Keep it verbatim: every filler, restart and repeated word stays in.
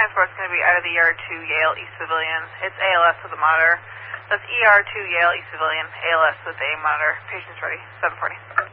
transport's going to be out of the E R two Yale East Pavilion. It's A L S with a monitor. That's E R two Yale East Pavilion, A L S with a monitor. Patient's ready, seven forty.